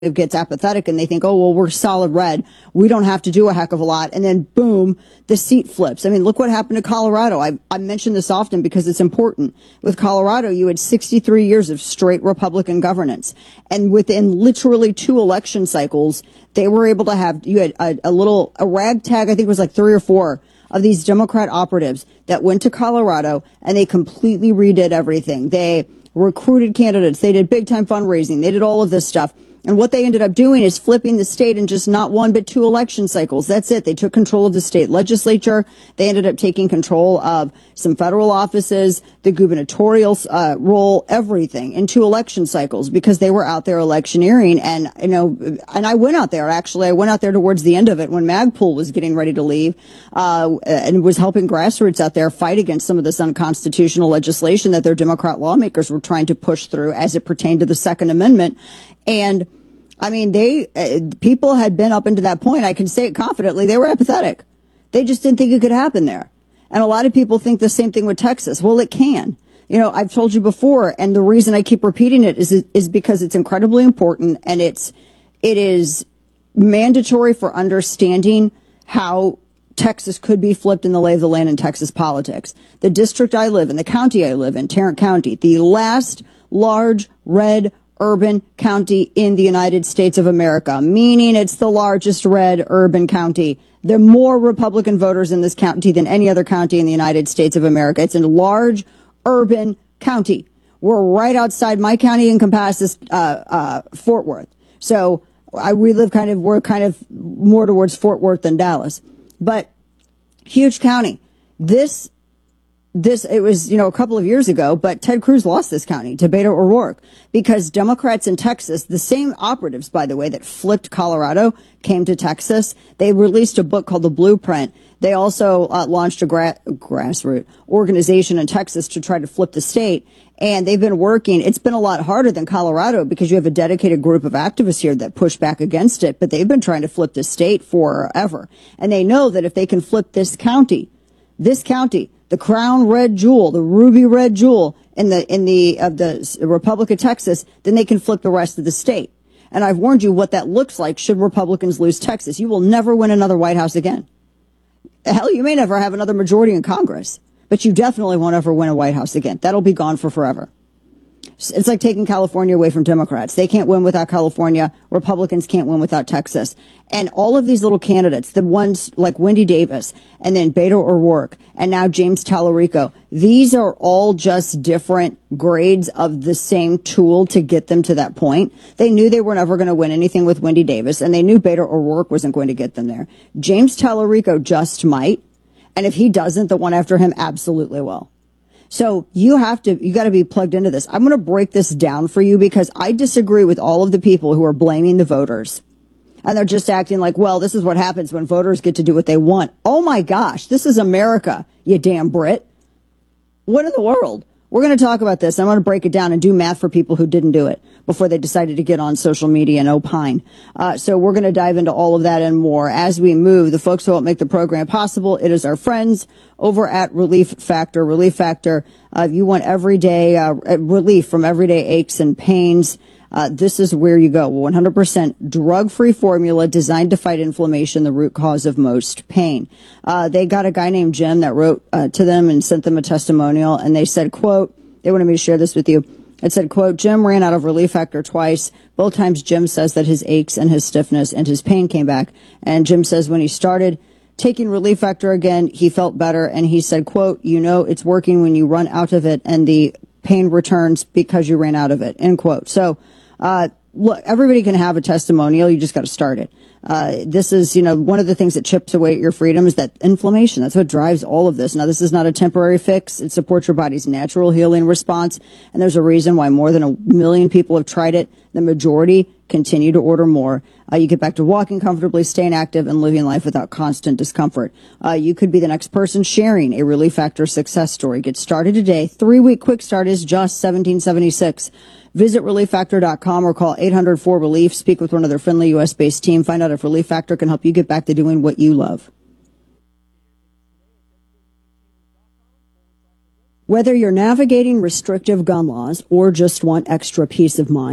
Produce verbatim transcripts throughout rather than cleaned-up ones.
gets apathetic and they think, oh, well, we're solid red. We don't have to do a heck of a lot. And then boom, the seat flips. I mean, look what happened to Colorado. I, I mention this often because it's important. With Colorado, you had sixty-three years of straight Republican governance. And within literally two election cycles, they were able to have, you had a, a little, a ragtag, I think it was like three or four of these Democrat operatives that went to Colorado and they completely redid everything. They recruited candidates. They did big time fundraising. They did all of this stuff. And what they ended up doing is flipping the state in just not one, but two election cycles. That's it. They took control of the state legislature. They ended up taking control of some federal offices, the gubernatorial uh, role, everything in two election cycles because they were out there electioneering. And, you know, and I went out there, actually. I went out there towards the end of it when Magpul was getting ready to leave uh, and was helping grassroots out there fight against some of this unconstitutional legislation that their Democrat lawmakers were trying to push through as it pertained to the Second Amendment. And I mean, they, uh, people had been up into that point. I can say it confidently. They were apathetic. They just didn't think it could happen there. And a lot of people think the same thing with Texas. Well, it can. You know, I've told you before, and the reason I keep repeating it is, is because it's incredibly important and it's, it is mandatory for understanding how Texas could be flipped in the lay of the land in Texas politics. The district I live in, the county I live in, Tarrant County, the last large red urban county in the United States of America, meaning it's the largest red urban county. There are more Republican voters in this county than any other county in the United States of America. It's a large urban county. We're right outside my county encompasses uh, uh, Fort Worth. So I, we live kind of, we're kind of more towards Fort Worth than Dallas, but huge county. This This, it was, you know, a couple of years ago, but Ted Cruz lost this county to Beto O'Rourke because Democrats in Texas, the same operatives, by the way, that flipped Colorado came to Texas. They released a book called The Blueprint. They also uh, launched a gra- grassroots organization in Texas to try to flip the state. And they've been working. It's been a lot harder than Colorado because you have a dedicated group of activists here that push back against it. But they've been trying to flip the state forever. And they know that if they can flip this county, this county, the crown red jewel, the ruby red jewel in the in the of the Republic of Texas, then they can flip the rest of the state. And I've warned you what that looks like should Republicans lose Texas. You will never win another White House again. Hell, you may never have another majority in Congress, but you definitely won't ever win a White House again. That'll be gone for forever. It's like taking California away from Democrats. They can't win without California. Republicans can't win without Texas. And all of these little candidates, the ones like Wendy Davis and then Beto O'Rourke and now James Tallarico, these are all just different grades of the same tool to get them to that point. They knew they were never going to win anything with Wendy Davis, and they knew Beto O'Rourke wasn't going to get them there. James Tallarico just might. And if he doesn't, the one after him absolutely will. So you have to, you got to be plugged into this. I'm going to break this down for you because I disagree with all of the people who are blaming the voters. And they're just acting like, well, this is what happens when voters get to do what they want. Oh my gosh, this is America, you damn Brit. What in the world? We're going to talk about this. I'm going to break it down and do math for people who didn't do it before they decided to get on social media and opine. Uh, so we're going to dive into all of that and more as we move. The folks who help make the program possible, it is our friends over at Relief Factor. Relief Factor, uh, if you want everyday uh, relief from everyday aches and pains, Uh, this is where you go. one hundred percent drug-free formula designed to fight inflammation, the root cause of most pain. Uh, they got a guy named Jim that wrote uh, to them and sent them a testimonial, and they said, quote, they wanted me to share this with you. It said, quote, Jim ran out of Relief Factor twice. Both times Jim says that his aches and his stiffness and his pain came back. And Jim says when he started taking Relief Factor again, he felt better. And he said, quote, you know, it's working when you run out of it and the pain returns because you ran out of it, end quote. So, Uh, look, everybody can have a testimonial. You just got to start it. Uh, this is, you know, one of the things that chips away at your freedom is that inflammation. That's what drives all of this. Now, this is not a temporary fix. It supports your body's natural healing response. And there's a reason why more than a million people have tried it. The majority continue to order more. Uh, you get back to walking comfortably, staying active, and living life without constant discomfort. Uh, you could be the next person sharing a Relief Factor success story. Get started today. Three-week quick start is just seventeen seventy-six. Visit relief factor dot com or call eight hundred four relief. Speak with one of their friendly U S based team. Find out if Relief Factor can help you get back to doing what you love. Whether you're navigating restrictive gun laws or just want extra peace of mind,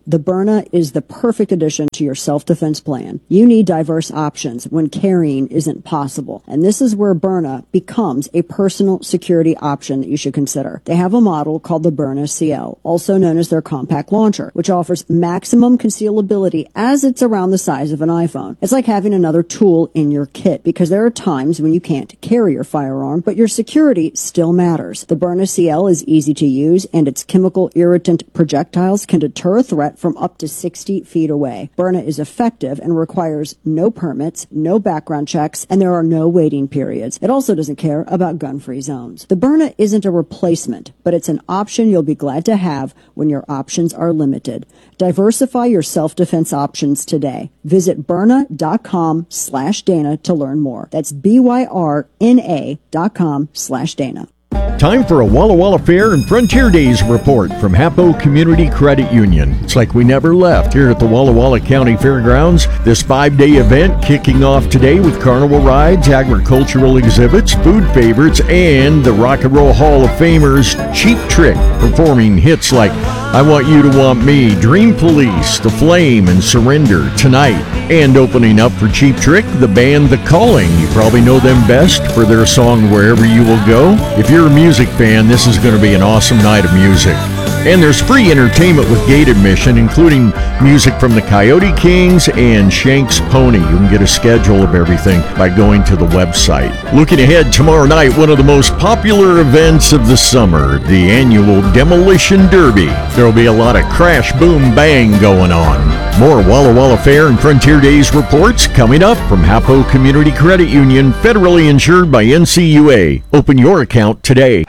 the Byrna is the perfect addition to your self-defense plan. You need diverse options when carrying isn't possible. And this is where Byrna becomes a personal security option that you should consider. They have a model called the Byrna C L, also known as their compact launcher, which offers maximum concealability as it's around the size of an iPhone. It's like having another tool in your kit, because there are times when you can't carry your firearm, but your security still matters. The Byrna C L is easy to use, and its chemical irritant projectiles can deter a threat from up to sixty feet away. Byrna is effective and requires no permits, no background checks, and there are no waiting periods. It also doesn't care about gun-free zones. The Byrna isn't a replacement, but it's an option you'll be glad to have when your options are limited. Diversify your self-defense options today. Visit Byrna.com slash Dana to learn more. That's B-Y-R-N-A dot com slash Dana. Time for a Walla Walla Fair and Frontier Days report from Hapo Community Credit Union. It's like we never left here at the Walla Walla County Fairgrounds. This five-day event kicking off today with carnival rides, agricultural exhibits, food favorites, and the Rock and Roll Hall of Famers Cheap Trick performing hits like I Want You to Want Me, Dream Police, The Flame, and Surrender tonight. And opening up for Cheap Trick, the band The Calling. You probably know them best for their song Wherever You Will Go. If you're a music fan, this is going to be an awesome night of music. And there's free entertainment with gate admission, including music from the Coyote Kings and Shank's Pony. You can get a schedule of everything by going to the website. Looking ahead, tomorrow night, one of the most popular events of the summer, the annual Demolition Derby. There'll be a lot of crash, boom, bang going on. More Walla Walla Fair and Frontier Days reports coming up from Hapo Community Credit Union, federally insured by N C U A. Open your account today.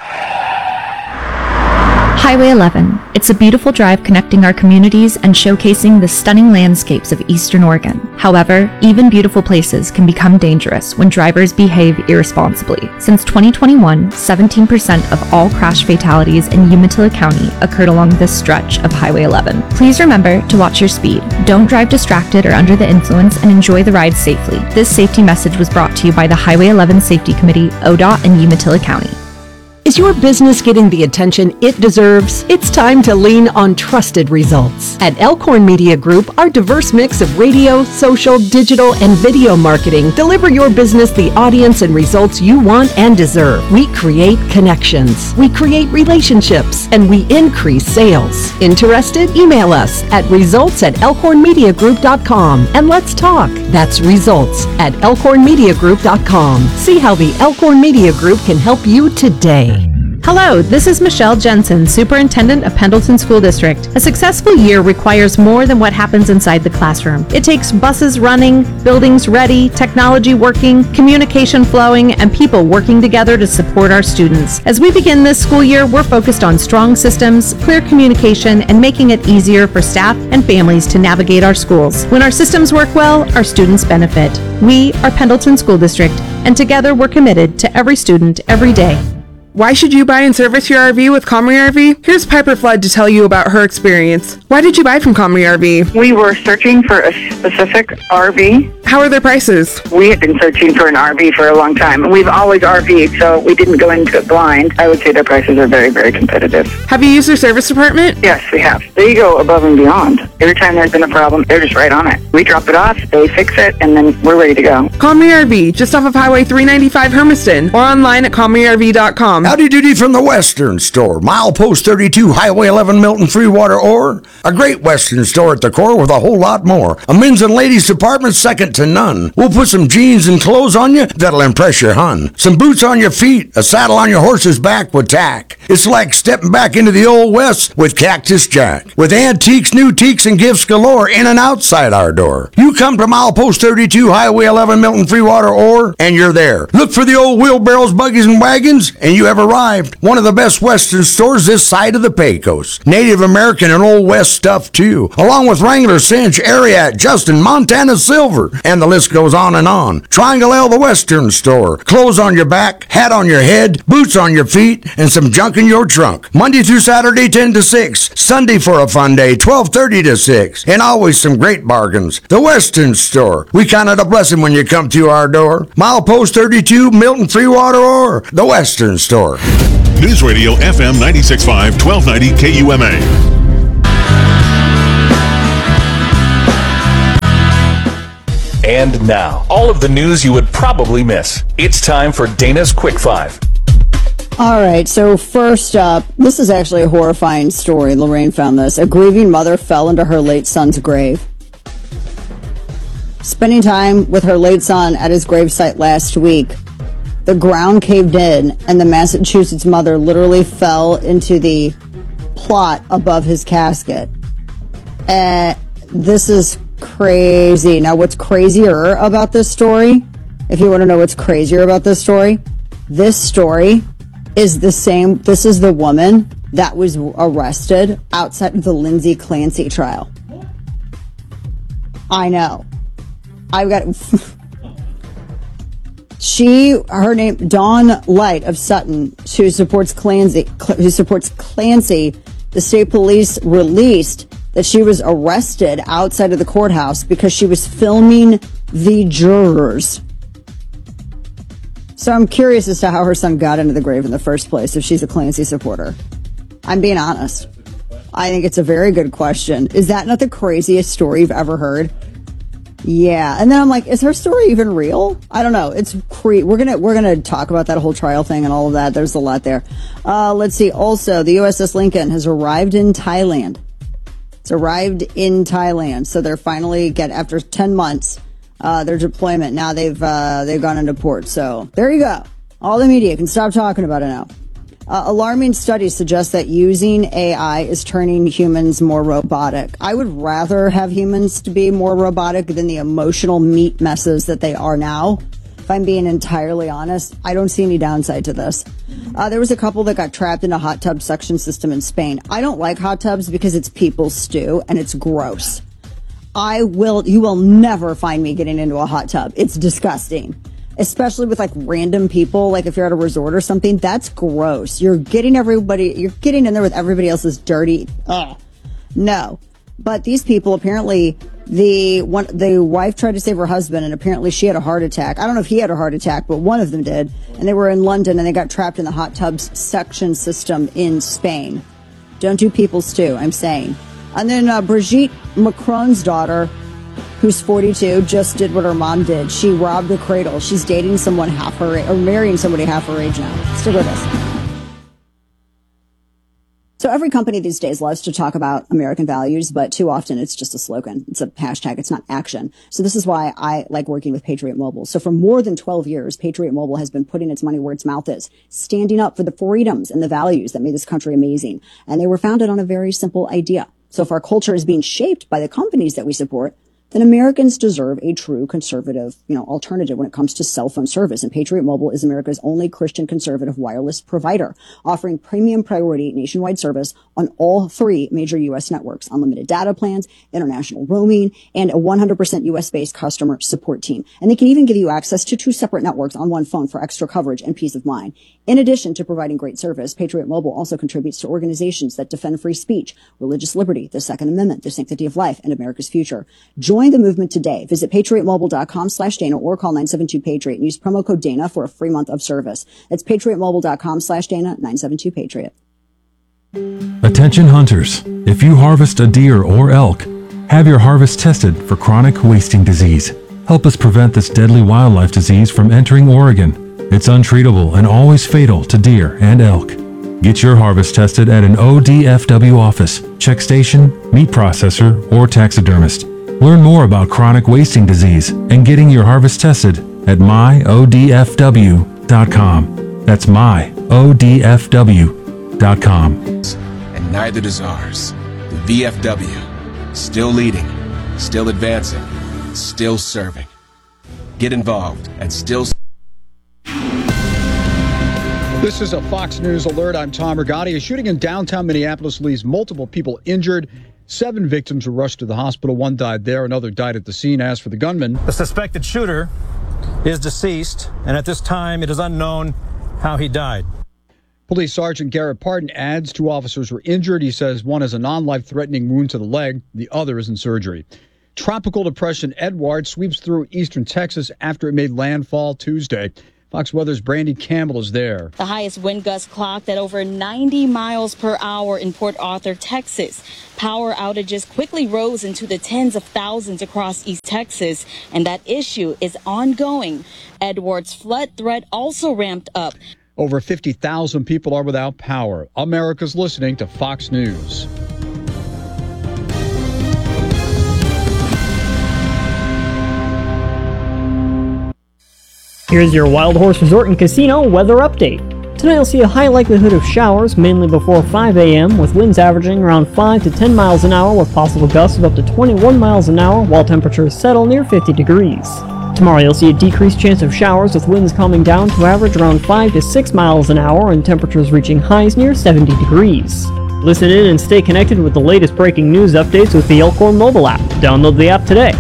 Highway eleven. It's a beautiful drive connecting our communities and showcasing the stunning landscapes of Eastern Oregon. However, even beautiful places can become dangerous when drivers behave irresponsibly. Since twenty twenty-one, seventeen percent of all crash fatalities in Umatilla County occurred along this stretch of Highway eleven. Please remember to watch your speed. Don't drive distracted or under the influence, and enjoy the ride safely. This safety message was brought to you by the Highway eleven Safety Committee, O D O T, and Umatilla County. Is your business getting the attention it deserves? It's time to lean on trusted results. At Elkhorn Media Group, our diverse mix of radio, social, digital, and video marketing deliver your business the audience and results you want and deserve. We create connections, we create relationships, and we increase sales. Interested? Email us at results at elkhorn media group dot com and let's talk. That's results at elkhorn media group dot com. See how the Elkhorn Media Group can help you today. Hello, this is Michelle Jensen, Superintendent of Pendleton School District. A successful year requires more than what happens inside the classroom. It takes buses running, buildings ready, technology working, communication flowing, and people working together to support our students. As we begin this school year, we're focused on strong systems, clear communication, and making it easier for staff and families to navigate our schools. When our systems work well, our students benefit. We are Pendleton School District, and together we're committed to every student every day. Why should you buy and service your R V with Comrie R V? Here's Piper Flood to tell you about her experience. Why did you buy from Comrie R V? We were searching for a specific R V. How are their prices? We had been searching for an R V for a long time. We've always R V'd, so we didn't go into it blind. I would say their prices are very, very competitive. Have you used their service department? Yes, we have. They go above and beyond. Every time there's been a problem, they're just right on it. We drop it off, they fix it, and then we're ready to go. Comrie R V, just off of Highway three ninety-five Hermiston, or online at comrie r v dot com. Howdy doody from the Western Store, milepost thirty-two, Highway eleven, Milton Freewater, or a great Western store at the core with a whole lot more. A men's and ladies department second to none. We'll put some jeans and clothes on you that'll impress your hun. Some boots on your feet, a saddle on your horse's back with tack. It's like stepping back into the old West with Cactus Jack. With antiques, new teaks, and gifts galore in and outside our door. You come to milepost thirty-two, Highway eleven, Milton Freewater, or, and you're there. Look for the old wheelbarrows, buggies, and wagons, and you have arrived. One of the best Western stores this side of the Pecos. Native American and Old West stuff, too. Along with Wrangler, Cinch, Ariat, Justin, Montana Silver, and the list goes on and on. Triangle L, the Western Store. Clothes on your back, hat on your head, boots on your feet, and some junk in your trunk. Monday through Saturday, ten to six. Sunday for a fun day, twelve thirty to six. And always some great bargains. The Western Store. We count it a blessing when you come to our door. Milepost thirty-two, Milton Freewater, or the Western Store. News Radio F M ninety-six point five, twelve ninety K U M A. And now, all of the news you would probably miss. It's time for Dana's Quick Five. All right, so first up, this is actually a horrifying story. Lorraine found this. A grieving mother fell into her late son's grave. Spending time with her late son at his gravesite last week, the ground caved in and the Massachusetts mother literally fell into the plot above his casket. And this is crazy. Now, what's crazier about this story, if you want to know what's crazier about this story, this story is the same. This is the woman that was arrested outside of the Lindsay Clancy trial. I know. I've got... She, her name, Dawn Light of Sutton, who supports Clancy, who supports Clancy, the state police released that she was arrested outside of the courthouse because she was filming the jurors. So I'm curious as to how her son got into the grave in the first place, if she's a Clancy supporter. I'm being honest. I think it's a very good question. Is that not the craziest story you've ever heard? Yeah, and then I'm like, is her story even real? I don't know. It's cre- we're gonna we're gonna talk about that whole trial thing and all of that. There's a lot there. Uh, let's see. Also, the U S S Lincoln has arrived in Thailand. It's arrived in Thailand, so they're finally get after ten months, uh, their deployment. Now they've uh, they've gone into port. So there you go. All the media can stop talking about it now. Uh, alarming studies suggest that using A I is turning humans more robotic. I would rather have humans to be more robotic than the emotional meat messes that they are now. If I'm being entirely honest, I don't see any downside to this. Uh, there was a couple that got trapped in a hot tub suction system in Spain. I don't like hot tubs because it's people's stew and it's gross. I will, you will never find me getting into a hot tub. It's disgusting. Especially with like random people, like if you're at a resort or something, that's gross. You're getting everybody, you're getting in there with everybody else's dirty, ugh. No. But these people, apparently, the one, the wife tried to save her husband and apparently she had a heart attack. I don't know if he had a heart attack, but one of them did. And they were in London and they got trapped in the hot tubs suction system in Spain. Don't do people stew, I'm saying. And then uh, Brigitte Macron's daughter, who's forty-two, just did what her mom did. She robbed a cradle. She's dating someone half her age, or marrying somebody half her age now. Stick with us. So every company these days loves to talk about American values, but too often it's just a slogan. It's a hashtag. It's not action. So this is why I like working with Patriot Mobile. So for more than twelve years, Patriot Mobile has been putting its money where its mouth is, standing up for the freedoms and the values that made this country amazing. And they were founded on a very simple idea. So if our culture is being shaped by the companies that we support, then Americans deserve a true conservative, you know, alternative when it comes to cell phone service. And Patriot Mobile is America's only Christian conservative wireless provider, offering premium priority nationwide service on all three major U S networks, unlimited data plans, international roaming, and a one hundred percent U S-based customer support team. And they can even give you access to two separate networks on one phone for extra coverage and peace of mind. In addition to providing great service, Patriot Mobile also contributes to organizations that defend free speech, religious liberty, the Second Amendment, the sanctity of life, and America's future. Join the movement today. Visit patriotmobile.com slash Dana or call nine seven two Patriot and use promo code Dana for a free month of service. That's patriotmobile.com slash Dana, nine seven two Patriot. Attention hunters, if you harvest a deer or elk, have your harvest tested for chronic wasting disease. Help us prevent this deadly wildlife disease from entering Oregon. It's untreatable and always fatal to deer and elk. Get your harvest tested at an O D F W office, check station, meat processor, or taxidermist. Learn more about chronic wasting disease and getting your harvest tested at my O D F W dot com. That's my O D F W dot com. And neither does ours. The V F W, still leading, still advancing, still serving. Get involved and still. This is a Fox News alert. I'm Tom Rigotti. A shooting in downtown Minneapolis leaves multiple people injured. Seven victims were rushed to the hospital. One died there. Another died at the scene. As for the gunman, the suspected shooter is deceased, and at this time it is unknown how he died. Police Sergeant Garrett Parton adds two officers were injured. He says one has a non-life-threatening wound to the leg. The other is in surgery. Tropical depression Edward sweeps through eastern Texas after it made landfall Tuesday. Fox Weather's Brandy Campbell is there. The highest wind gust clocked at over ninety miles per hour in Port Arthur, Texas. Power outages quickly rose into the tens of thousands across East Texas, and that issue is ongoing. Edwards' flood threat also ramped up. Over fifty thousand people are without power. America's listening to Fox News. Here's your Wild Horse Resort and Casino weather update. Tonight you'll see a high likelihood of showers, mainly before five a.m., with winds averaging around five to ten miles an hour with possible gusts of up to twenty-one miles an hour, while temperatures settle near fifty degrees. Tomorrow you'll see a decreased chance of showers, with winds calming down to average around five to six miles an hour and temperatures reaching highs near seventy degrees. Listen in and stay connected with the latest breaking news updates with the Elkhorn mobile app. Download the app today.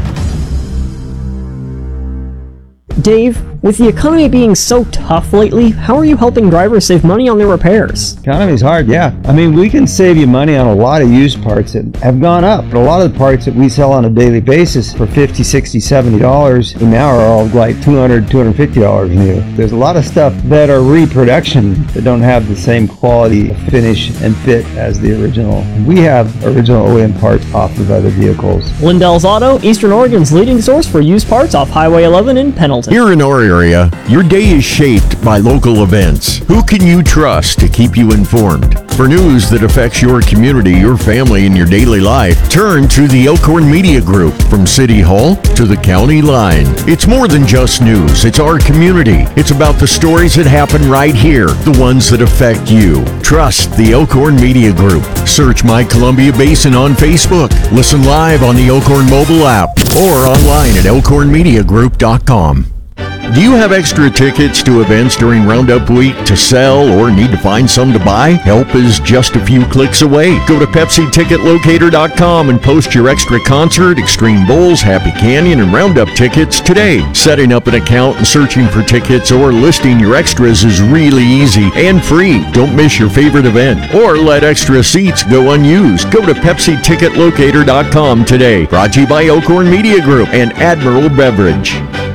Dave, with the economy being so tough lately, how are you helping drivers save money on their repairs? Economy's hard, yeah. I mean, we can save you money on a lot of used parts that have gone up. But a lot of the parts that we sell on a daily basis for fifty, sixty, seventy dollars now are all like two hundred, two hundred fifty dollars new. There's a lot of stuff that are reproduction that don't have the same quality, finish, and fit as the original. We have original O E M parts off of other vehicles. Lindell's Auto, Eastern Oregon's leading source for used parts off Highway eleven in Pendleton. Here in our area, your day is shaped by local events. Who can you trust to keep you informed? For news that affects your community, your family, and your daily life, turn to the Elkhorn Media Group. From City Hall to the county line. It's more than just news. It's our community. It's about the stories that happen right here, the ones that affect you. Trust the Elkhorn Media Group. Search My Columbia Basin on Facebook. Listen live on the Elkhorn mobile app or online at elkhorn media group dot com. Do you have extra tickets to events during Roundup Week to sell or need to find some to buy? Help is just a few clicks away. Go to Pepsi Ticket Locator dot com and post your extra concert, Extreme Bowls, Happy Canyon, and Roundup tickets today. Setting up an account and searching for tickets or listing your extras is really easy and free. Don't miss your favorite event or let extra seats go unused. Go to Pepsi Ticket Locator dot com today. Brought to you by Elkhorn Media Group and Admiral Beverage.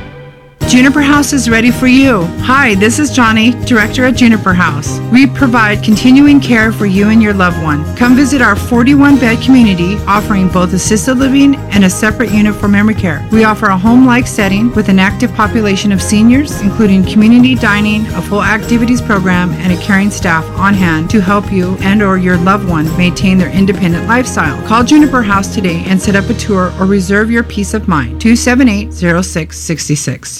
Juniper House is ready for you. Hi, this is Johnny, Director at Juniper House. We provide continuing care for you and your loved one. Come visit our forty-one bed community, offering both assisted living and a separate unit for memory care. We offer a home-like setting with an active population of seniors, including community dining, a full activities program, and a caring staff on hand to help you and or your loved one maintain their independent lifestyle. Call Juniper House today and set up a tour or reserve your peace of mind. two seven eight, zero six six six.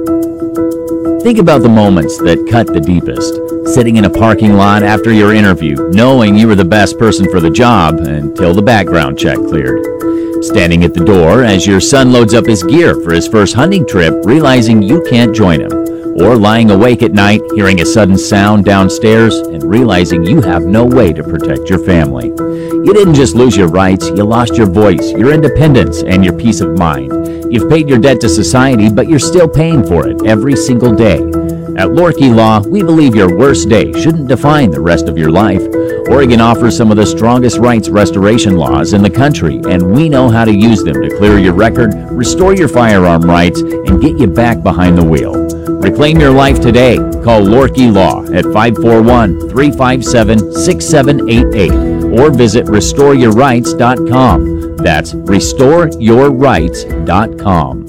Think about the moments that cut the deepest. Sitting in a parking lot after your interview, knowing you were the best person for the job until the background check cleared. Standing at the door as your son loads up his gear for his first hunting trip, realizing you can't join him. Or lying awake at night, hearing a sudden sound downstairs and realizing you have no way to protect your family. You didn't just lose your rights, you lost your voice, your independence, and your peace of mind. You've paid your debt to society, but you're still paying for it every single day. At Lorkey Law, we believe your worst day shouldn't define the rest of your life. Oregon offers some of the strongest rights restoration laws in the country, and we know how to use them to clear your record, restore your firearm rights, and get you back behind the wheel. Reclaim your life today. Call Lorkey Law at five four one, three five seven, six seven eight eight or visit restore your rights dot com. That's restore your rights dot com.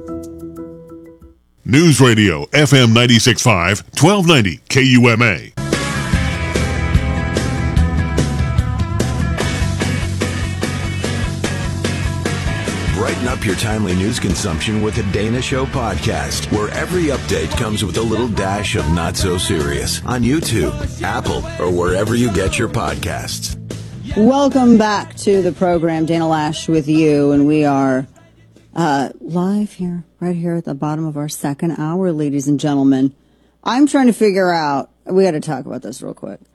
News Radio F M ninety-six point five, twelve ninety K U M A. Brighten up your timely news consumption with the Dana Show podcast, where every update comes with a little dash of not so serious on YouTube, Apple, or wherever you get your podcasts. Welcome back to the program, Dana Lash with you, and we are uh, live here, right here at the bottom of our second hour, ladies and gentlemen. I'm trying to figure out, we got to talk about this real quick,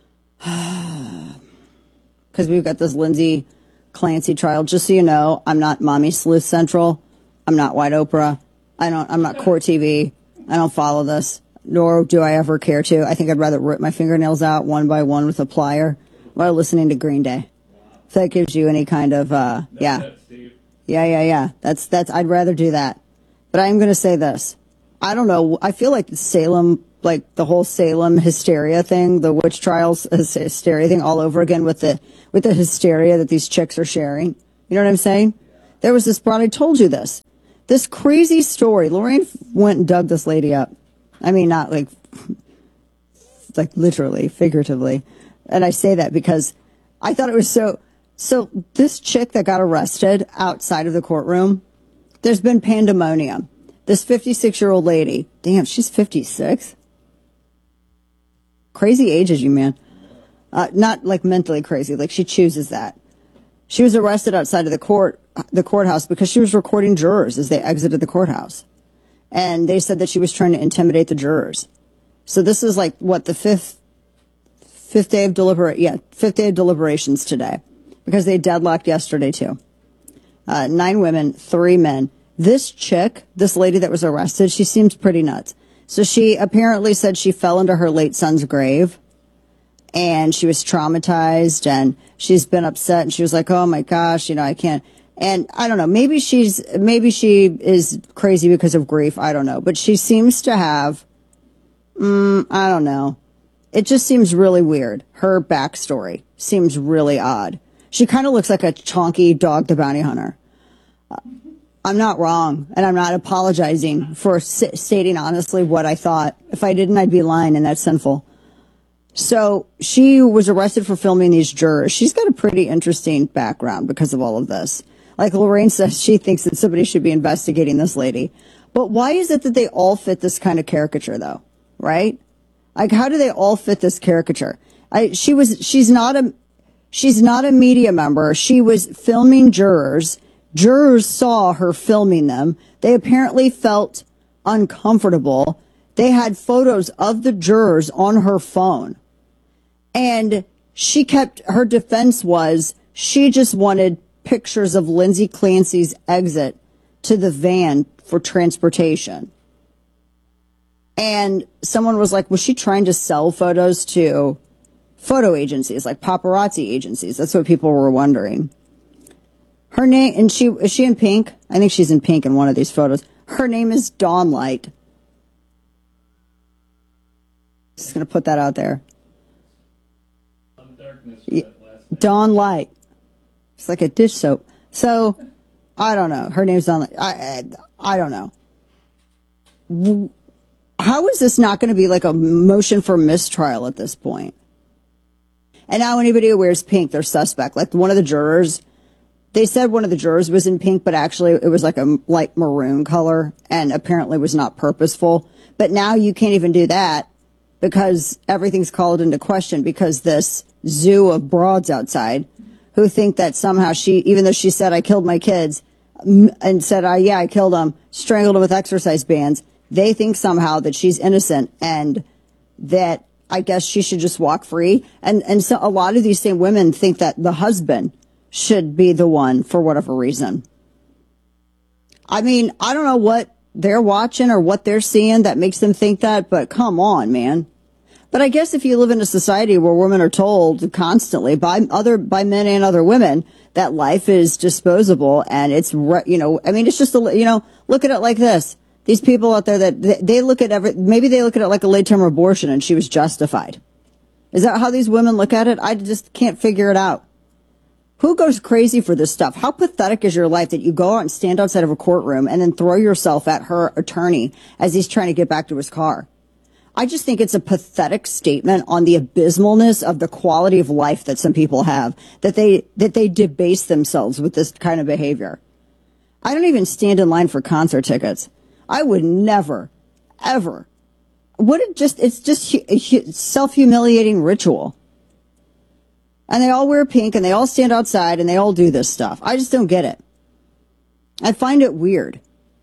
because we've got this Lindsay Clancy trial. Just so you know, I'm not Mommy Sleuth Central. I'm not White Oprah. I don't. I'm not Court T V. I don't follow this, nor do I ever care to. I think I'd rather rip my fingernails out one by one with a plier while listening to Green Day. If that gives you any kind of, uh, yeah. Yeah, yeah, yeah. That's, that's, I'd rather do that. But I'm going to say this. I don't know. I feel like Salem, like the whole Salem hysteria thing, the witch trials hysteria thing all over again with the, with the hysteria that these chicks are sharing. You know what I'm saying? There was this broad, I told you this, this crazy story. Lorraine went and dug this lady up. I mean, not like, like literally, figuratively. And I say that because I thought it was so, so this chick that got arrested outside of the courtroom, there's been pandemonium. This fifty-six-year-old lady, damn, she's fifty-six. Crazy ages, you man. Uh, not like mentally crazy, like she chooses that. She was arrested outside of the court, the courthouse because she was recording jurors as they exited the courthouse. And they said that she was trying to intimidate the jurors. So this is like, what, the fifth, fifth day of deliberate, yeah, fifth day of deliberations today. Because they deadlocked yesterday too. Uh, nine women, three men. This chick, this lady that was arrested, she seems pretty nuts. So she apparently said she fell into her late son's grave and she was traumatized and she's been upset and she was like, oh my gosh, you know, I can't. And I don't know, maybe she's, maybe she is crazy because of grief. I don't know, but she seems to have, mm, I don't know. It just seems really weird. Her backstory seems really odd. She kind of looks like a chonky Dog the Bounty Hunter. Uh, I'm not wrong, and I'm not apologizing for s- stating honestly what I thought. If I didn't, I'd be lying, and that's sinful. So she was arrested for filming these jurors. She's got a pretty interesting background because of all of this. Like Lorraine says, she thinks that somebody should be investigating this lady. But why is it that they all fit this kind of caricature, though? Right? Like, how do they all fit this caricature? I, she was, she's not a, she's not a media member. She was filming jurors. Jurors saw her filming them. They apparently felt uncomfortable. They had photos of the jurors on her phone. And she kept, her defense was she just wanted pictures of Lindsay Clancy's exit to the van for transportation. And someone was like, was she trying to sell photos to photo agencies, like paparazzi agencies? That's what people were wondering. Her name, and she, is she in pink? I think she's in pink in one of these photos. Her name is Dawn Light. Just going to put that out there. Yeah, Dawn Light. It's like a dish soap. So, I don't know. Her name's Dawn Light. I, I, I don't know. How is this not going to be like a motion for mistrial at this point? And now anybody who wears pink, they're suspect. Like one of the jurors, they said one of the jurors was in pink, but actually it was like a light maroon color and apparently was not purposeful. But now you can't even do that because everything's called into question because this zoo of broads outside who think that somehow she, even though she said, I killed my kids and said, uh, yeah, I killed them, strangled them with exercise bands. They think somehow that she's innocent and that I guess she should just walk free. And, and so a lot of these same women think that the husband should be the one for whatever reason. I mean, I don't know what they're watching or what they're seeing that makes them think that, but come on, man. But I guess if you live in a society where women are told constantly by other, by men and other women that life is disposable and it's, you know, I mean, it's just, a, you know, look at it like this. These people out there that they look at every, maybe they look at it like a late term abortion and she was justified. Is that how these women look at it? I just can't figure it out. Who goes crazy for this stuff? How pathetic is your life that you go out and stand outside of a courtroom and then throw yourself at her attorney as he's trying to get back to his car? I just think it's a pathetic statement on the abysmalness of the quality of life that some people have, that they, that they debase themselves with this kind of behavior. I don't even stand in line for concert tickets. I would never, ever. What it just, it's just a self-humiliating ritual. And they all wear pink and they all stand outside and they all do this stuff. I just don't get it. I find it weird.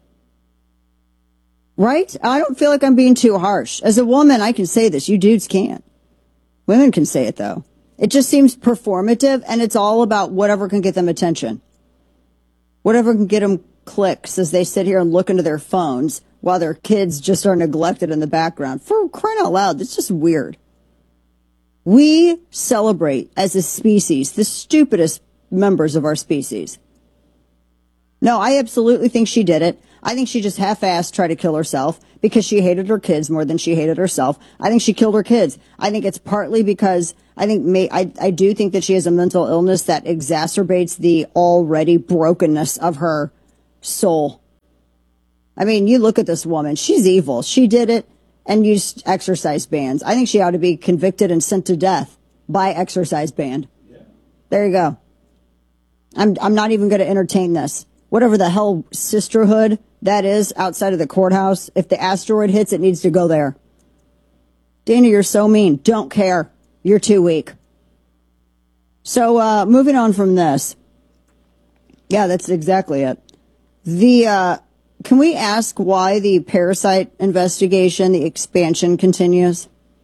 Right? I don't feel like I'm being too harsh. As a woman, I can say this. You dudes can't. Women can say it, though. It just seems performative, and it's all about whatever can get them attention. Whatever can get them clicks as they sit here and look into their phones while their kids just are neglected in the background. For crying out loud, it's just weird. We celebrate, as a species, the stupidest members of our species. No, I absolutely think she did it. I think she just half-assed tried to kill herself because she hated her kids more than she hated herself. I think she killed her kids. I think it's partly because I think may, I, I do think that she has a mental illness that exacerbates the already brokenness of her soul. I mean, you look at this woman. She's evil. She did it and used exercise bands. I think she ought to be convicted and sent to death by exercise band. Yeah. There you go. I'm I'm not even going to entertain this. Whatever the hell sisterhood that is outside of the courthouse, if the asteroid hits, it needs to go there. Dana, you're so mean. Don't care. You're too weak. So, uh, moving on from this. Yeah, that's exactly it. The, uh, can we ask why the parasite investigation, the expansion continues?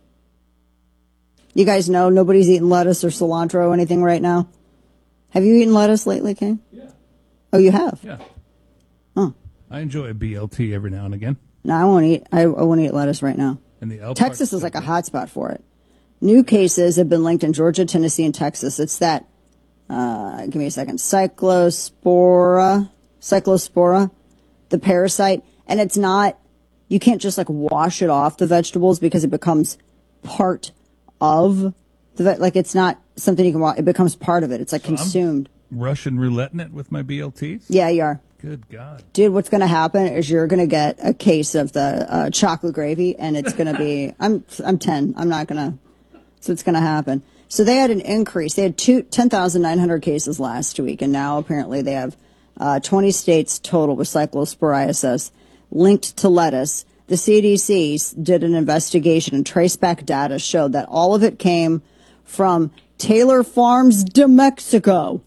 You guys know nobody's eating lettuce or cilantro or anything right now? Have you eaten lettuce lately, King? Yeah. Oh, you have? Yeah. Huh. I enjoy a B L T every now and again. No, I won't eat. I, I won't eat lettuce right now. And the L Texas is like a hot spot for it. New cases have been linked in Georgia, Tennessee, and Texas. It's that, uh, give me a second, cyclospora, cyclospora, the parasite. And it's not, you can't just like wash it off the vegetables because it becomes part of the, ve- like it's not something you can wash, it becomes part of it. It's like So I'm consumed. Russian rouletting it with my B L Ts? Yeah, you are. Good God. Dude, what's going to happen is you're going to get a case of the uh, chocolate gravy, and it's going to be, I'm I'm ten. I'm not going to, so it's going to happen. So they had an increase. They had two, ten thousand nine hundred cases last week, and now apparently they have uh, twenty states total with cyclosporiasis linked to lettuce. The C D C did an investigation, and traceback data showed that all of it came from Taylor Farms de Mexico.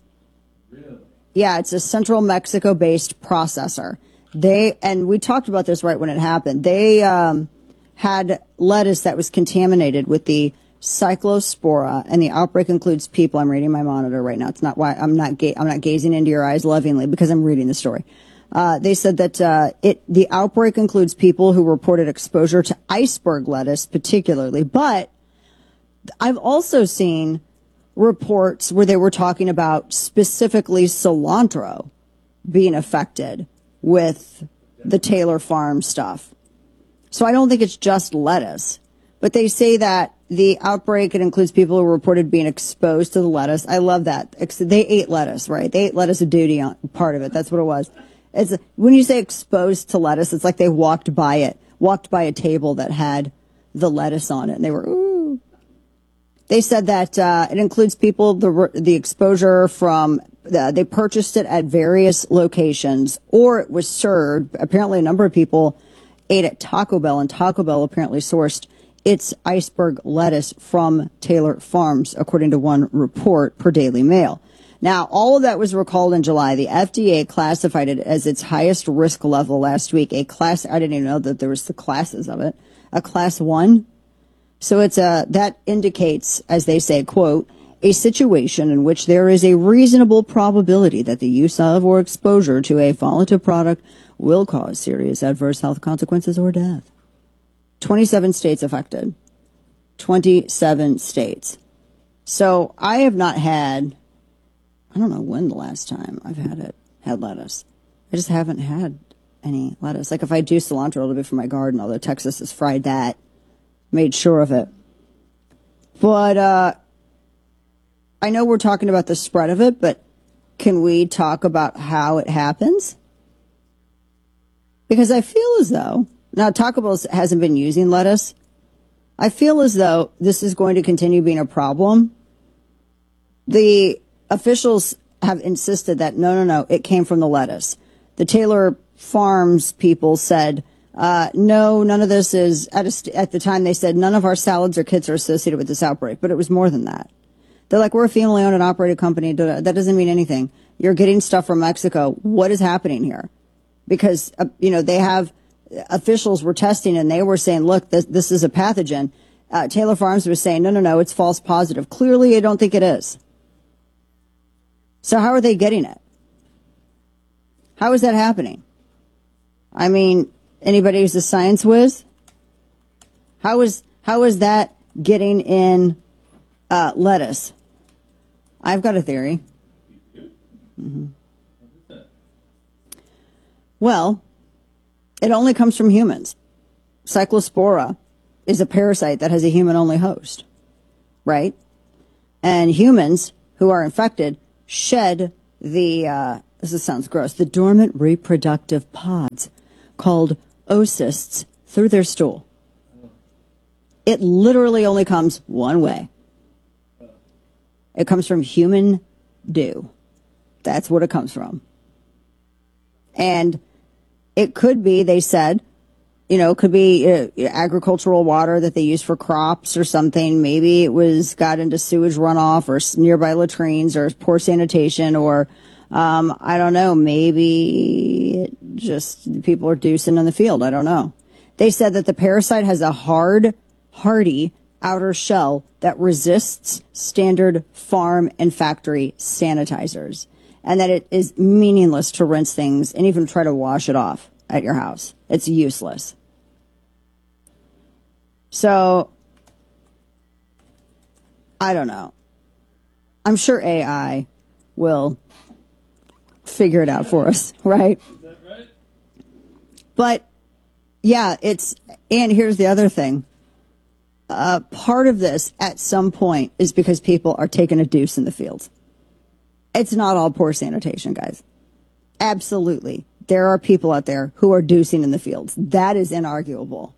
Yeah, it's a central Mexico-based processor. They, and we talked about this right when it happened. They um, had lettuce that was contaminated with the cyclospora, and the outbreak includes people. I'm reading my monitor right now. It's not why I'm not ga- I'm not gazing into your eyes lovingly because I'm reading the story. Uh, they said that uh, it the outbreak includes people who reported exposure to iceberg lettuce, particularly. But I've also seen reports where they were talking about specifically cilantro being affected with the Taylor Farm stuff. So I don't think it's just lettuce, but they say that the outbreak, it includes people who reported being exposed to the lettuce. I love that. They ate lettuce, right? They ate lettuce a duty on part of it. That's what it was. It's when you say exposed to lettuce, it's like they walked by it, walked by a table that had the lettuce on it, and they were, ooh. They said that uh, it includes people, the the exposure from, uh, they purchased it at various locations, or it was served. Apparently, a number of people ate at Taco Bell, and Taco Bell apparently sourced its iceberg lettuce from Taylor Farms, according to one report per Daily Mail. Now, all of that was recalled in July. The F D A classified it as its highest risk level last week. A class, I didn't even know that there was the classes of it. A class one. So it's a, that indicates, as they say, quote, a situation in which there is a reasonable probability that the use of or exposure to a volatile product will cause serious adverse health consequences or death. twenty-seven states affected. twenty-seven states. So I have not had, I don't know when the last time I've had it, had lettuce. I just haven't had any lettuce. Like if I do cilantro, it'll be for my garden, although Texas has fried that. Made sure of it. But uh, I know we're talking about the spread of it, but can we talk about how it happens? Because I feel as though, now Taco Bell hasn't been using lettuce. I feel as though this is going to continue being a problem. The officials have insisted that no, no, no, it came from the lettuce. The Taylor Farms people said, Uh, no, none of this is, at, a st- at the time they said none of our salads or kits are associated with this outbreak, but it was more than that. They're like, we're a family owned and operated company. That doesn't mean anything. You're getting stuff from Mexico. What is happening here? Because, uh, you know, they have, officials were testing and they were saying, look, this, this is a pathogen. Uh, Taylor Farms was saying, no, no, no, it's false positive. Clearly, I don't think it is. So how are they getting it? How is that happening? I mean, anybody who's a science whiz? How is how is that getting in uh, lettuce? I've got a theory. Mm-hmm. Well, it only comes from humans. Cyclospora is a parasite that has a human-only host, right? And humans who are infected shed the, uh, this sounds gross, the dormant reproductive pods called oocysts through their stool. It literally only comes one way. It comes from human dew. That's what it comes from. And it could be, they said, you know, it could be uh, agricultural water that they use for crops or something. Maybe it was got into sewage runoff or s- nearby latrines or poor sanitation or, um, I don't know, maybe it just people are deucing in the field. I don't know. They said that the parasite has a hard, hardy outer shell that resists standard farm and factory sanitizers, and that it is meaningless to rinse things and even try to wash it off at your house. It's useless. So, I don't know. I'm sure A I will figure it out for us, right? Is that right? But, yeah, it's, and here's the other thing. Uh, part of this, at some point, is because people are taking a deuce in the fields. It's not all poor sanitation, guys. Absolutely. There are people out there who are deucing in the fields. That is inarguable.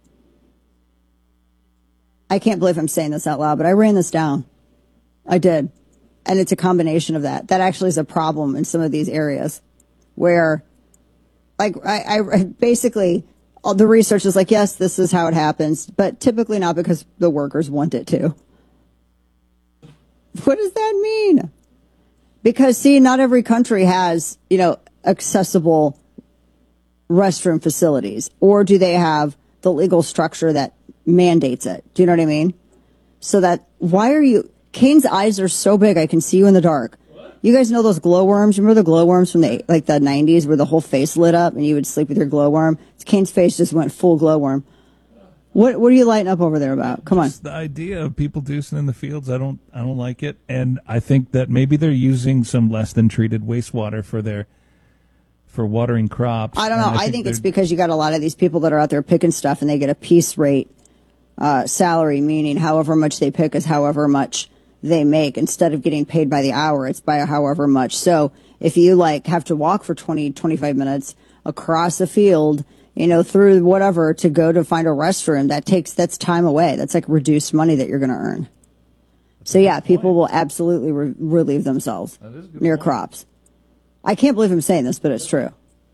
I can't believe I'm saying this out loud, but I ran this down. I did. And it's a combination of that. That actually is a problem in some of these areas where, like, I, I basically, all the research is like, yes, this is how it happens, but typically not because the workers want it to. What does that mean? Because, see, not every country has, you know, accessible restroom facilities, or do they have the legal structure that mandates it? Do you know what I mean? So that, why are you, Kane's eyes are so big I can see you in the dark. What? You guys know those glowworms? Remember the glowworms from the, like the nineties where the whole face lit up and you would sleep with your glowworm? Kane's face just went full glowworm. What what are you lighting up over there about? Come Just on. The idea of people deucing in the fields, I don't I don't like it. And I think that maybe they're using some less than treated wastewater for their for watering crops. I don't know. And I think, think it's because you got a lot of these people that are out there picking stuff and they get a piece rate uh, salary, meaning however much they pick is however much they make. Instead of getting paid by the hour, it's by however much. So if you like have to walk for twenty, twenty-five minutes across a field, you know, through whatever to go to find a restroom, that takes, that's time away. That's like reduced money that you're going to earn. So yeah, people will absolutely re- relieve themselves near crops. I can't believe I'm saying this, but it's true.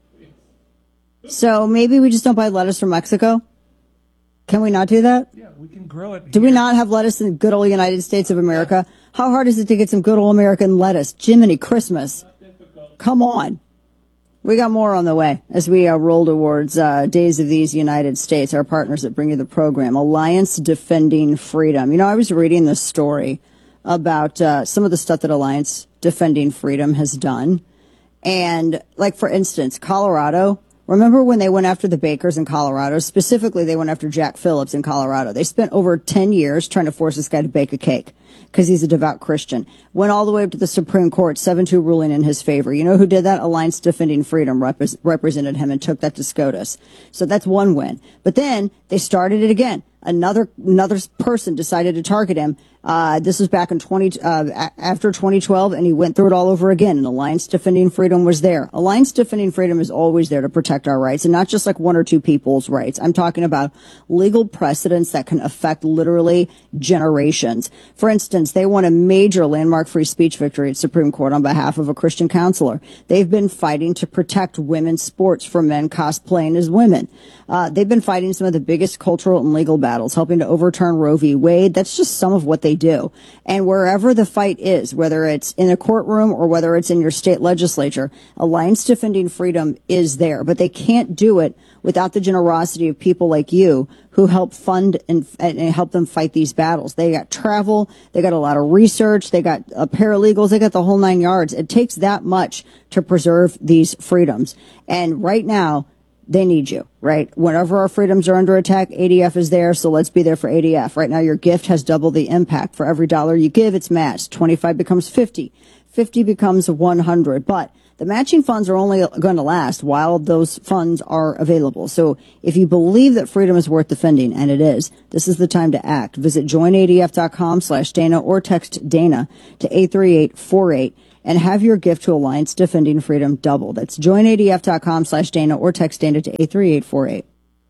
So maybe we just don't buy lettuce from Mexico? Can we not do that? Yeah, we can grow it. Do we not have lettuce in good old United States of America? How hard is it to get some good old American lettuce? Jiminy Christmas. Come on. We got more on the way as we uh, roll towards uh, Days of These United States, our partners that bring you the program. Alliance Defending Freedom. You know, I was reading this story about uh, some of the stuff that Alliance Defending Freedom has done. And, like, for instance, Colorado. Remember when they went after the bakers in Colorado? Specifically, they went after Jack Phillips in Colorado. They spent over ten years trying to force this guy to bake a cake because he's a devout Christian. Went all the way up to the Supreme Court, seven two ruling in his favor. You know who did that? Alliance Defending Freedom rep- represented him and took that to SCOTUS. So that's one win. But then they started it again. Another another person decided to target him. Uh, this was back in twenty uh, after twenty twelve, and he went through it all over again. And Alliance Defending Freedom was there. Alliance Defending Freedom is always there to protect our rights, and not just like one or two people's rights. I'm talking about legal precedents that can affect literally generations. For instance, they won a major landmark free speech victory at Supreme Court on behalf of a Christian counselor. They've been fighting to protect women's sports from men cosplaying as women. Uh, they've been fighting some of the biggest cultural and legal battles, helping to overturn Roe v. Wade. That's just some of what they do. And wherever the fight is, whether it's in a courtroom or whether it's in your state legislature, Alliance Defending Freedom is there. But they can't do it without the generosity of people like you who help fund and, and help them fight these battles. They got travel. They got a lot of research. They got uh, paralegals. They got the whole nine yards. It takes that much to preserve these freedoms. And right now, they need you, right? Whenever our freedoms are under attack, A D F is there, so let's be there for A D F. Right now, your gift has double the impact. For every dollar you give, it's matched. twenty-five becomes fifty. fifty becomes one hundred. But The matching funds are only going to last while those funds are available. So if you believe that freedom is worth defending, and it is, this is the time to act. Visit join A D F dot com slash Dana or text Dana to eight three eight four eight and have your gift to Alliance Defending Freedom double. That's join A D F dot com slash Dana or text Dana to eight three eight four eight.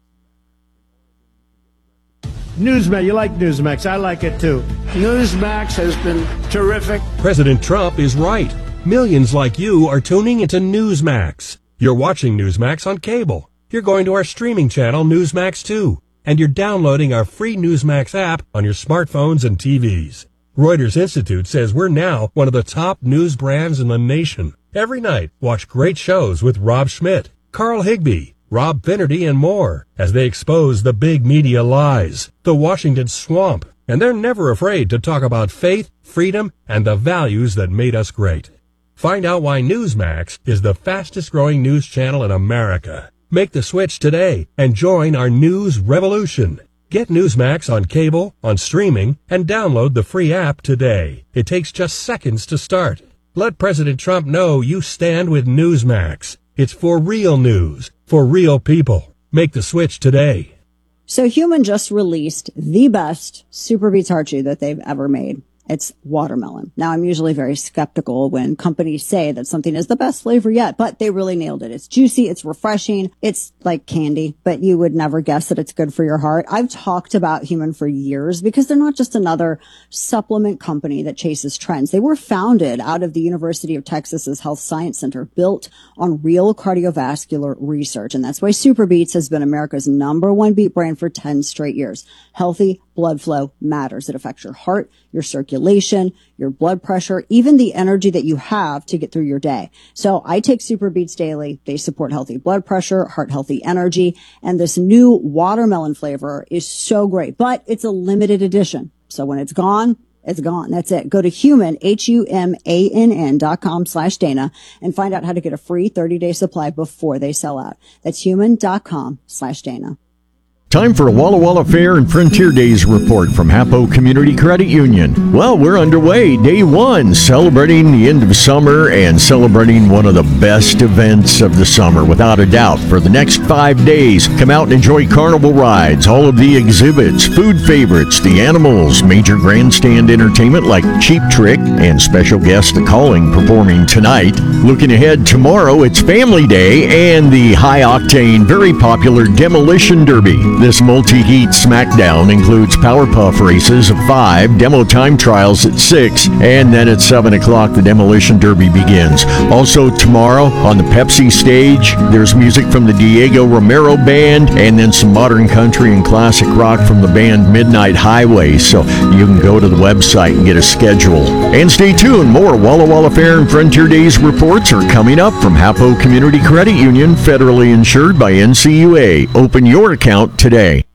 Newsmax, you like Newsmax. I like it too. Newsmax has been terrific. President Trump is right. Millions like you are tuning into Newsmax. You're watching Newsmax on cable. You're going to our streaming channel, Newsmax two. And you're downloading our free Newsmax app on your smartphones and T Vs. Reuters Institute says we're now one of the top news brands in the nation. Every night, watch great shows with Rob Schmidt, Carl Higbie, Rob Finnerty, and more as they expose the big media lies, the Washington swamp. And they're never afraid to talk about faith, freedom, and the values that made us great. Find out why Newsmax is the fastest growing news channel in America. Make the switch today and join our news revolution. Get Newsmax on cable, on streaming, and download the free app today. It takes just seconds to start. Let President Trump know you stand with Newsmax. It's for real news, for real people. Make the switch today. So Human just released the best Super Beets Heart Chew that they've ever made. It's watermelon. Now, I'm usually very skeptical when companies say that something is the best flavor yet, but they really nailed it. It's juicy. It's refreshing. It's like candy, but you would never guess that it's good for your heart. I've talked about Human for years because they're not just another supplement company that chases trends. They were founded out of the University of Texas's Health Science Center, built on real cardiovascular research. And that's why Super Beets has been America's number one beet brand for ten straight years. Healthy blood flow matters. It affects your heart, your circulation, your blood pressure, even the energy that you have to get through your day. So I take Super Beets daily. They support healthy blood pressure, heart healthy energy, and this new watermelon flavor is so great, but it's a limited edition. So when it's gone, it's gone. That's it. Go to human, H U M A N N dot com slash Dana and find out how to get a free thirty day supply before they sell out. That's human dot com slash Dana. Time for a Walla Walla Fair and Frontier Days report from Hapo Community Credit Union. Well, we're underway, day one, celebrating the end of summer and celebrating one of the best events of the summer, without a doubt. For the next five days, come out and enjoy carnival rides, all of the exhibits, food favorites, the animals, major grandstand entertainment like Cheap Trick, and special guest The Calling performing tonight. Looking ahead, tomorrow, it's Family Day and the high-octane, very popular Demolition Derby. This multi-heat smackdown includes Powerpuff races of five, demo time trials at six, and then at seven o'clock the Demolition Derby begins. Also tomorrow on the Pepsi stage, there's music from the Diego Romero Band, and then some modern country and classic rock from the band Midnight Highway. So you can go to the website and get a schedule. And stay tuned, more Walla Walla Fair and Frontier Days reports are coming up from Hapo Community Credit Union, federally insured by N C U A. Open your account today.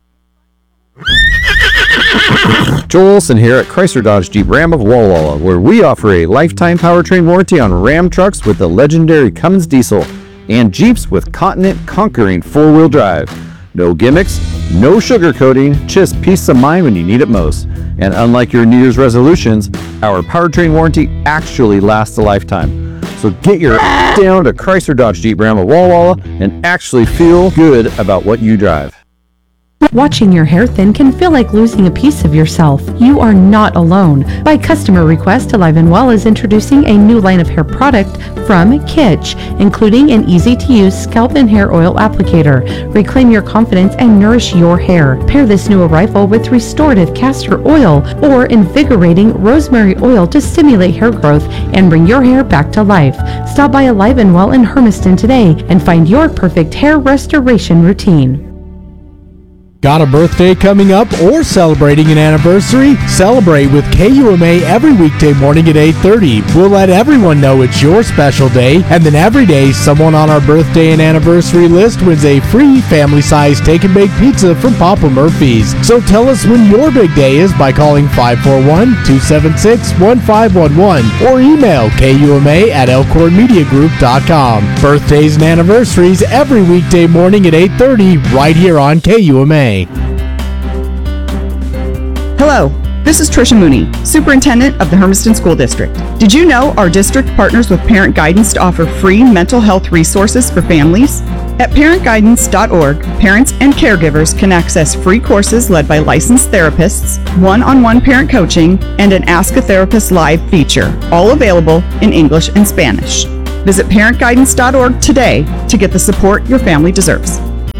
Joel Olson here at Chrysler Dodge Jeep Ram of Walla Walla, where we offer a lifetime powertrain warranty on Ram trucks with the legendary Cummins diesel and Jeeps with Continent conquering four-wheel drive. No gimmicks, no sugarcoating, just peace of mind when you need it most. And unlike your New Year's resolutions, our powertrain warranty actually lasts a lifetime. So get your ass down to Chrysler Dodge Jeep Ram of Walla Walla and actually feel good about what you drive. Watching your hair thin can feel like losing a piece of yourself. You are not alone. By customer request, Alive and Well is introducing a new line of hair product from Kitsch, including an easy-to-use scalp and hair oil applicator. Reclaim your confidence and nourish your hair. Pair this new arrival with restorative castor oil or invigorating rosemary oil to stimulate hair growth and bring your hair back to life. Stop by Alive and Well in Hermiston today and find your perfect hair restoration routine. Got a birthday coming up or celebrating an anniversary? Celebrate with K U M A every weekday morning at eight thirty. We'll let everyone know it's your special day, and then every day someone on our birthday and anniversary list wins a free family-sized take-and-bake pizza from Papa Murphy's. So tell us when your big day is by calling five four one, two seven six, one five one one or email K U M A at elkhorn media group dot com. Birthdays and anniversaries every weekday morning at eight thirty right here on K U M A. Hello, This is Tricia Mooney, Superintendent of the Hermiston School District. Did you know our district partners with Parent Guidance to offer free mental health resources for families? At parent guidance dot org, parents and caregivers can access free courses led by licensed therapists, one-on-one parent coaching, and an Ask a Therapist Live feature, all available in English and Spanish. Visit parent guidance dot org today to get the support your family deserves.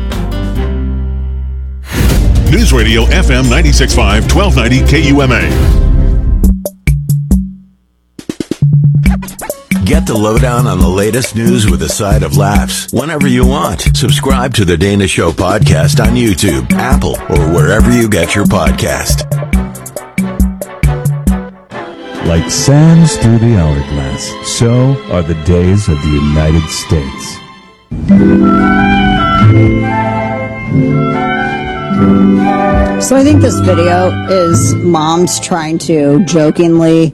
News Radio F M ninety-six point five, twelve ninety K U M A. Get the lowdown on the latest news with a side of laughs whenever you want. Subscribe to the Dana Show podcast on YouTube, Apple, or wherever you get your podcast. Like sands through the hourglass, so are the days of the United States. So I think this video is moms trying to jokingly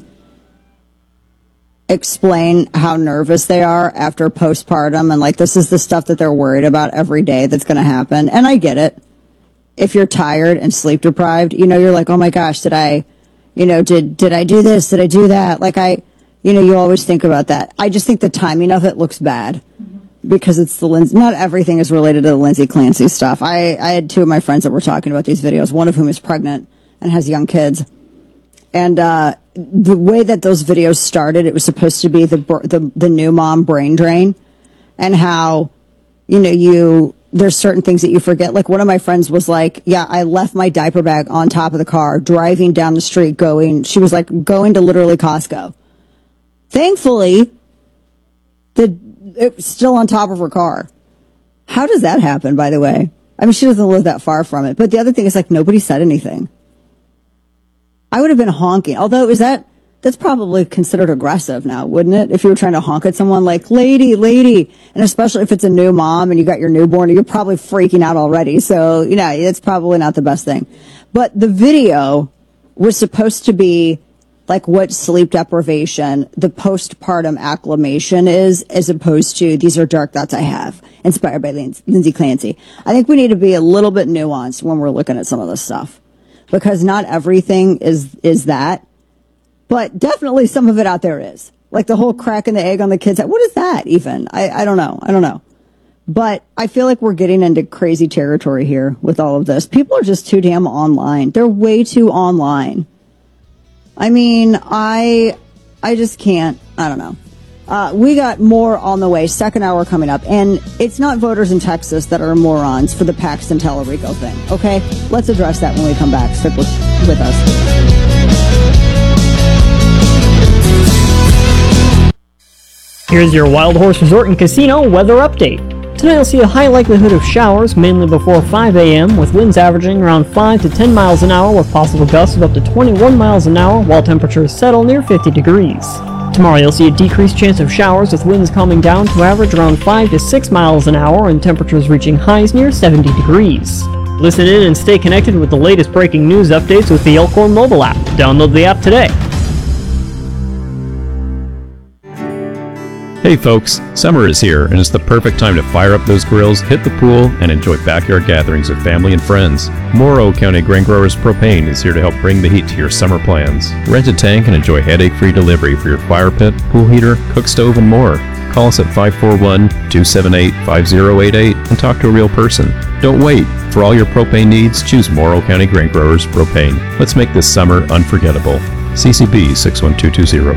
explain how nervous they are after postpartum, and like this is the stuff that they're worried about every day that's going to happen. And I get it. If you're tired and sleep deprived, you know, you're like, oh my gosh, did I, you know, did did I do this? Did I do that? Like I, you know, you always think about that. I just think the timing of it looks bad. Because it's the Lindsay, not everything is related to the Lindsay Clancy stuff. I, I had two of my friends that were talking about these videos, one of whom is pregnant and has young kids. And uh, the way that those videos started, it was supposed to be the, the the new mom brain drain, and how, you know, you there's certain things that you forget. Like one of my friends was like, yeah, I left my diaper bag on top of the car, driving down the street, going, she was like going to literally Costco. Thankfully, the it was still on top of her car. How does that happen, by the way? I mean, she doesn't live that far from it. But the other thing is, like, nobody said anything. I would have been honking. Although, is that, that's probably considered aggressive now, wouldn't it? If you were trying to honk at someone like, lady, lady. And especially if it's a new mom and you got your newborn, you're probably freaking out already. So, you know, it's probably not the best thing. But the video was supposed to be like what sleep deprivation, the postpartum acclimation is, as opposed to these are dark thoughts I have, inspired by Lindsay Clancy. I think we need to be a little bit nuanced when we're looking at some of this stuff, because not everything is is that, but definitely some of it out there is. Like the whole cracking the egg on the kids. What is that even? I, I don't know. I don't know. But I feel like we're getting into crazy territory here with all of this. People are just too damn online. They're way too online. I mean, I, I just can't, I don't know. Uh, we got more on the way, second hour coming up, and it's not voters in Texas that are morons for the Paxton Tellerico thing, okay? Let's address that when we come back. Stick with, with us. Here's your Wild Horse Resort and Casino weather update. Tonight you'll see a high likelihood of showers, mainly before five a.m., with winds averaging around five to ten miles an hour with possible gusts of up to twenty-one miles an hour, while temperatures settle near fifty degrees. Tomorrow you'll see a decreased chance of showers, with winds calming down to average around five to six miles an hour and temperatures reaching highs near seventy degrees. Listen in and stay connected with the latest breaking news updates with the Elkhorn mobile app. Download the app today. Hey folks, summer is here and it's the perfect time to fire up those grills, hit the pool, and enjoy backyard gatherings with family and friends. Morrow County Grain Growers Propane is here to help bring the heat to your summer plans. Rent a tank and enjoy headache-free delivery for your fire pit, pool heater, cook stove, and more. Call us at five four one, two seven eight, five zero eight eight and talk to a real person. Don't wait. For all your propane needs, choose Morrow County Grain Growers Propane. Let's make this summer unforgettable. C C B six one two two zero.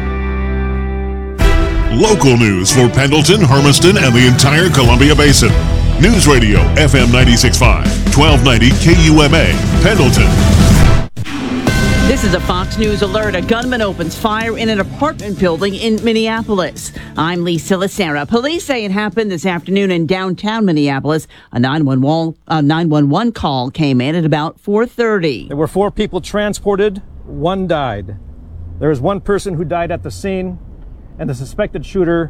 Local news for Pendleton, Hermiston, and the entire Columbia Basin. News Radio F M ninety-six point five, twelve ninety K U M A, Pendleton. This is a Fox News alert. A gunman opens fire in an apartment building in Minneapolis. I'm Lisa Lacera. Police say it happened this afternoon in downtown Minneapolis. A nine one one call came in at about four thirty. There were four people transported. One died. There was one person who died at the scene, and the suspected shooter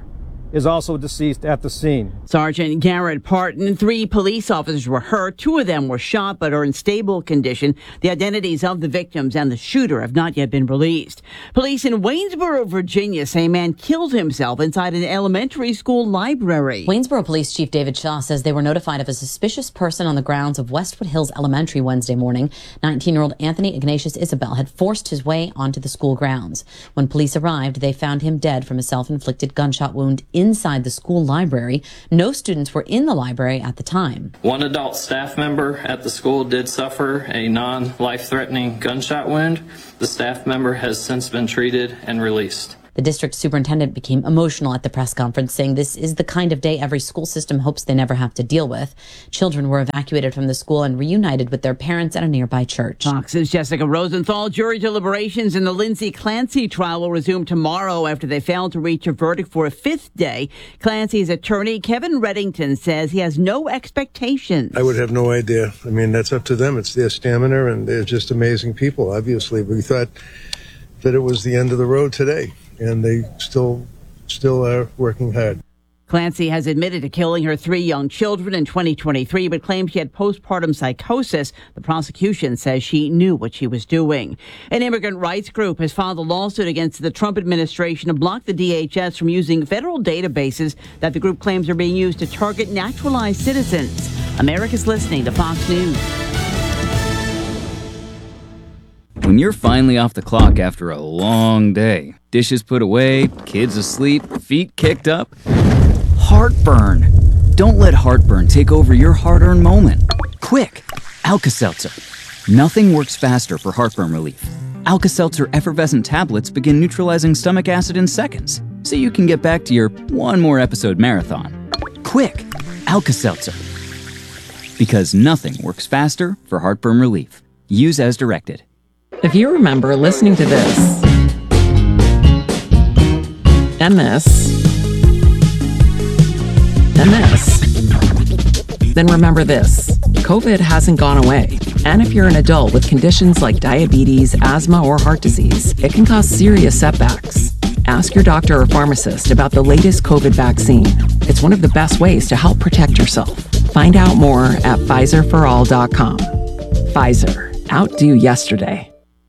is also deceased at the scene. Sergeant Garrett Parton, three police officers were hurt. Two of them were shot but are in stable condition. The identities of the victims and the shooter have not yet been released. Police in Waynesboro, Virginia say a man killed himself inside an elementary school library. Waynesboro Police Chief David Shaw says they were notified of a suspicious person on the grounds of Westwood Hills Elementary Wednesday morning. nineteen-year-old Anthony Ignatius Isabel had forced his way onto the school grounds. When police arrived, they found him dead from a self-inflicted gunshot wound inside the school library. No students were in the library at the time. One adult staff member at the school did suffer a non-life-threatening gunshot wound. The staff member has since been treated and released. The district superintendent became emotional at the press conference, saying this is the kind of day every school system hopes they never have to deal with. Children were evacuated from the school and reunited with their parents at a nearby church. Fox's Jessica Rosenthal. Jury deliberations in the Lindsay Clancy trial will resume tomorrow after they failed to reach a verdict for a fifth day. Clancy's attorney, Kevin Reddington, says he has no expectations. I would have no idea. I mean, that's up to them. It's their stamina, and they're just amazing people, obviously. We thought that it was the end of the road today, and they still still are working hard. Clancy has admitted to killing her three young children in twenty twenty-three, but claims she had postpartum psychosis. The prosecution says she knew what she was doing. An immigrant rights group has filed a lawsuit against the Trump administration to block the D H S from using federal databases that the group claims are being used to target naturalized citizens. America's listening to Fox News. When you're finally off the clock after a long day, dishes put away, kids asleep, feet kicked up, heartburn. Don't let heartburn take over your hard-earned moment. Quick, Alka-Seltzer. Nothing works faster for heartburn relief. Alka-Seltzer effervescent tablets begin neutralizing stomach acid in seconds, so you can get back to your one more episode marathon. Quick, Alka-Seltzer. Because nothing works faster for heartburn relief. Use as directed. If you remember listening to this, and this, and this, then remember this. COVID hasn't gone away. And if you're an adult with conditions like diabetes, asthma, or heart disease, it can cause serious setbacks. Ask your doctor or pharmacist about the latest COVID vaccine. It's one of the best ways to help protect yourself. Find out more at Pfizer for all dot com. Pfizer. Outdo yesterday.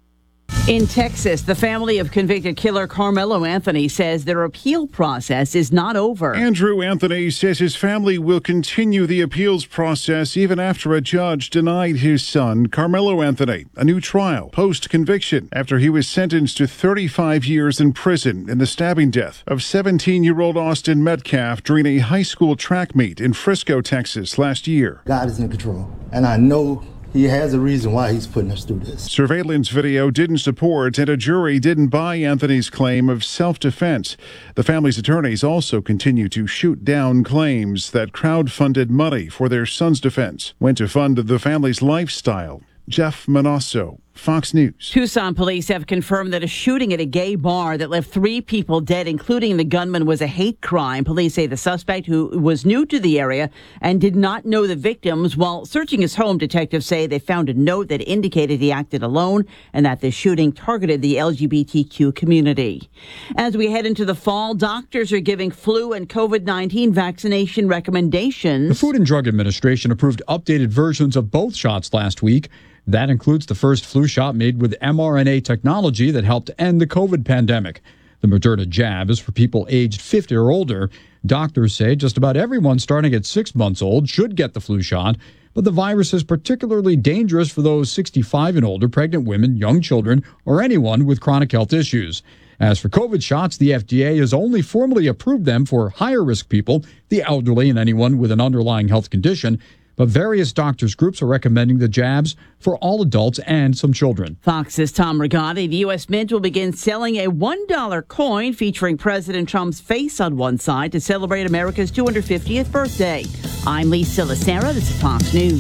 In Texas, the family of convicted killer Carmelo Anthony says their appeal process is not over. Andrew Anthony says his family will continue the appeals process even after a judge denied his son, Carmelo Anthony, a new trial post-conviction after he was sentenced to thirty-five years in prison in the stabbing death of seventeen-year-old Austin Metcalf during a high school track meet in Frisco, Texas last year. God is in control, and I know he has a reason why he's putting us through this. Surveillance video didn't support and a jury didn't buy Anthony's claim of self-defense. The family's attorneys also continue to shoot down claims that crowd-funded money for their son's defense went to fund the family's lifestyle. Jeff Manasso, Fox News. Tucson police have confirmed that a shooting at a gay bar that left three people dead, including the gunman, was a hate crime. Police say the suspect, who was new to the area and did not know the victims, while searching his home, detectives say they found a note that indicated he acted alone and that the shooting targeted the L G B T Q community. As we head into the fall, doctors are giving flu and COVID nineteen vaccination recommendations. The Food and Drug Administration approved updated versions of both shots last week. That includes the first flu shot made with mRNA technology that helped end the COVID pandemic. The Moderna jab is for people aged fifty or older. Doctors say just about everyone starting at six months old should get the flu shot, but the virus is particularly dangerous for those sixty-five and older, pregnant women, young children, or anyone with chronic health issues. As for COVID shots, the F D A has only formally approved them for higher-risk people, the elderly, and anyone with an underlying health condition. But various doctors' groups are recommending the jabs for all adults and some children. Fox's Tom Rigotti. The U S Mint will begin selling a one dollar coin featuring President Trump's face on one side to celebrate America's two hundred fiftieth birthday. I'm Lisa Lacera. This is Fox News.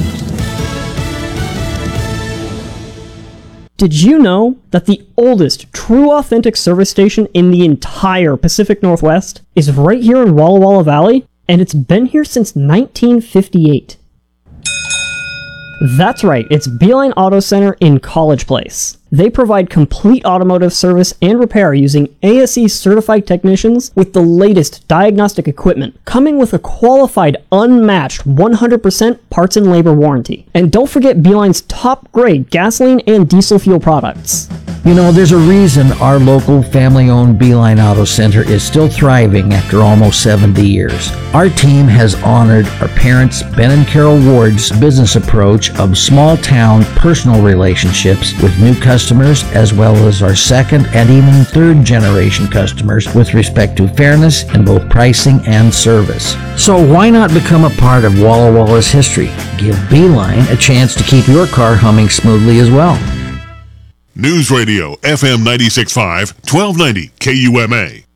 Did you know that the oldest true authentic service station in the entire Pacific Northwest is right here in Walla Walla Valley? And it's been here since nineteen fifty-eight. That's right, it's Beeline Auto Center in College Place. They provide complete automotive service and repair using A S E certified technicians with the latest diagnostic equipment, coming with a qualified, unmatched one hundred percent parts and labor warranty. And don't forget Beeline's top grade gasoline and diesel fuel products. You know, there's a reason our local family-owned Beeline Auto Center is still thriving after almost seventy years. Our team has honored our parents, Ben and Carol Ward's business approach of small-town personal relationships with new customers, as well as our second and even third-generation customers with respect to fairness in both pricing and service. So why not become a part of Walla Walla's history? Give Beeline a chance to keep your car humming smoothly as well. News Radio F M ninety-six point five, twelve ninety K U M A.